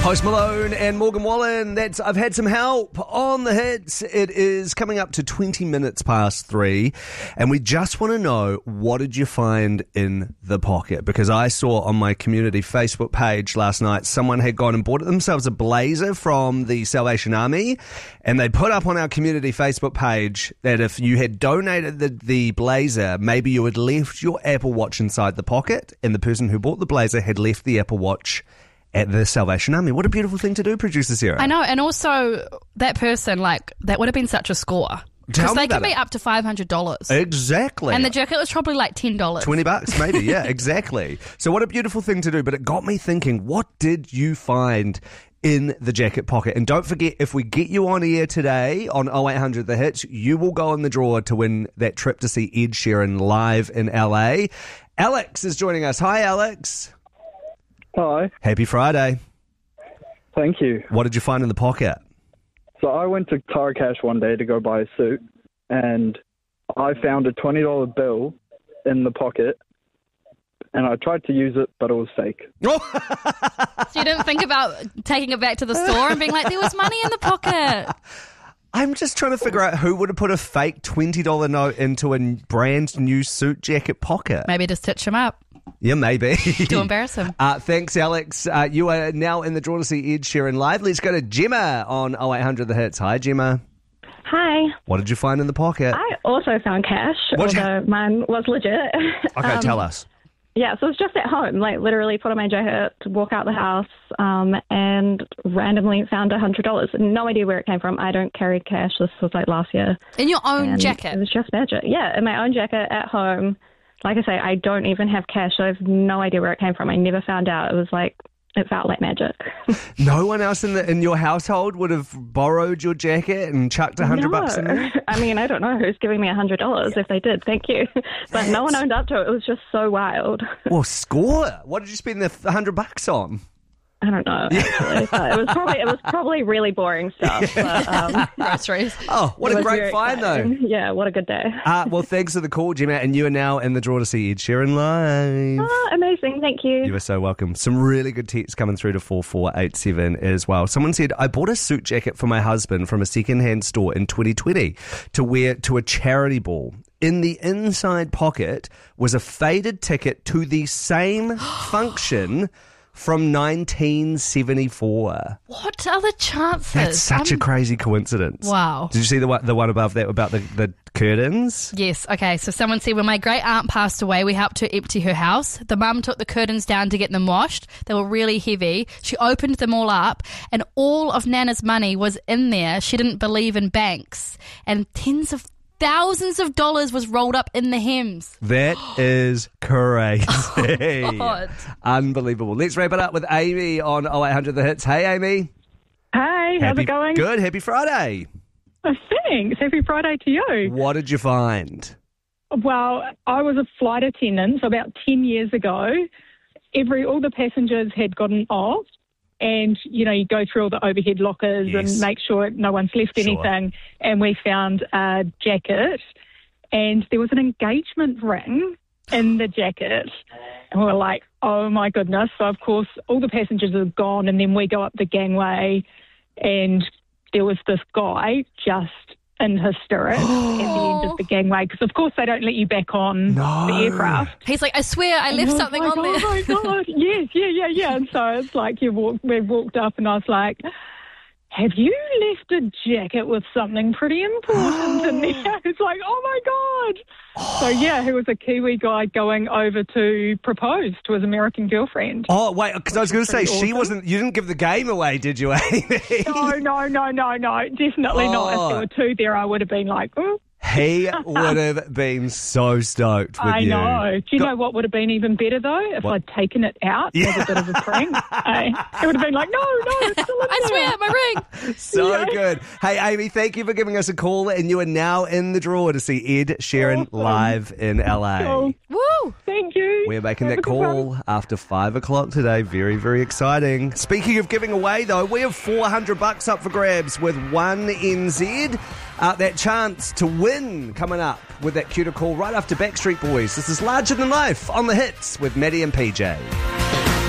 Post Malone and Morgan Wallen. I've had some help on the hits. It is coming up to 20 minutes past 3, and we just want to know, what did you find in the pocket? Because I saw on my community Facebook page last night, someone had gone and bought themselves a blazer from the Salvation Army, and they put up on our community Facebook page that if you had donated the blazer, maybe you had left your Apple Watch inside the pocket, and the person who bought the blazer had left the Apple Watch at the Salvation Army. What a beautiful thing to do, Producer Sarah. I know, and also that person, that would have been such a score. Because they could be up to $500. Exactly. And the jacket was probably like $10. $20 maybe, yeah, exactly. So what a beautiful thing to do, but it got me thinking, what did you find in the jacket pocket? And don't forget, if we get you on air today on 0800 The Hits, you will go in the draw to win that trip to see Ed Sheeran live in LA. Alex is joining us. Hi, Alex. Hi. Happy Friday. Thank you. What did you find in the pocket? So I went to Tara Cash one day to go buy a suit, and I found a $20 bill in the pocket, and I tried to use it, but it was fake. So you didn't think about taking it back to the store and being like, there was money in the pocket? I'm just trying to figure out who would have put a fake $20 note into a brand new suit jacket pocket. Maybe to stitch him up. Yeah, maybe. To embarrass him. Thanks, Alex. You are now in the draw to see Ed Sheeran live. Let's go to Gemma on 0800 The Hits. Hi, Gemma. Hi. What did you find in the pocket? I also found cash, although mine was legit. Okay, tell us. Yeah, so it was just at home, literally put on my jacket to walk out the house and randomly found $100. No idea where it came from. I don't carry cash. This was last year. In your own jacket? It was just magic. Yeah, in my own jacket at home. Like I say, I don't even have cash, so I have no idea where it came from. I never found out. It was it felt like magic. No one else in your household would have borrowed your jacket and chucked $100 in there? I mean, I don't know who's giving me $100 if they did. Thank you. But no one owned up to it. It was just so wild. Well, score. What did you spend the $100 on? I don't know, actually. But it was probably really boring stuff. But, groceries. Oh, what a great find, though. Yeah, what a good day. Well, thanks for the call, Gemma, and you are now in the draw to see Ed Sheeran live. Oh, amazing. Thank you. You are so welcome. Some really good texts coming through to 4487 as well. Someone said, I bought a suit jacket for my husband from a second-hand store in 2020 to wear to a charity ball. In the inside pocket was a faded ticket to the same function from 1974. What are the chances? That's such a crazy coincidence. Wow. Did you see the one above that about the curtains? Yes. Okay. So someone said, when my great aunt passed away, we helped her empty her house. The mum took the curtains down to get them washed. They were really heavy. She opened them all up, and all of Nana's money was in there. She didn't believe in banks, and tens of thousands of dollars was rolled up in the hems. That is crazy. Oh, God. Unbelievable. Let's wrap it up with Amy on 0800 The Hits. Hey, Amy. Hey, how's it going? Good. Happy Friday. Oh, thanks. Happy Friday to you. What did you find? Well, I was a flight attendant, so about 10 years ago, all the passengers had gotten off. And, you go through all the overhead lockers and make sure no one's left anything. And we found a jacket, and there was an engagement ring in the jacket. And we were like, oh, my goodness. So, of course, all the passengers are gone, and then we go up the gangway, and there was this guy just in hysterics at the end of the gangway, because, of course, they don't let you back on the aircraft. He's like, I swear I left something on there. Oh, my God. Yes, yeah. And so it's like we walked up, and I was like, have you left a jacket with something pretty important in there? It's like, oh, my God. So, yeah, he was a Kiwi guy going over to propose to his American girlfriend. Oh, wait, because I was going to say, she wasn't, you didn't give the game away, did you, Amy? No, definitely not. If there were two there, I would have been like, oh. He would have been so stoked with you. I know. Do you know what would have been even better, though? If I'd taken it out as a bit of a prank. It would have been like, no, it's still in there. I swear, my ring. So good. Hey, Amy, thank you for giving us a call, and you are now in the draw to see Ed Sheeran live in LA. Cool. Woo! Thank you. We're making that call after 5 o'clock today. Very, very exciting. Speaking of giving away, though, we have $400 up for grabs with 1NZ. That chance to win coming up with that cuter call right after Backstreet Boys. This is Larger Than Life on the Hits with Maddie and PJ.